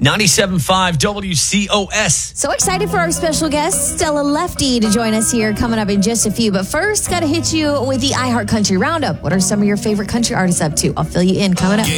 97.5 WCOS. So excited for our special guest, Stella Lefty, to join us here coming up in just a few. But first, got to hit you with the iHeart Country Roundup. What are some of your favorite country artists up to? I'll fill you in coming up.